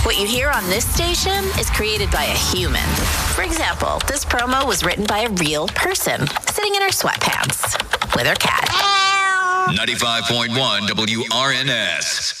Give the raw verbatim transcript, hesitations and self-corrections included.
What you hear on this station is created by a human. For example, this promo was written by a real person sitting in her sweatpants with her cat. ninety-five point one W R N S.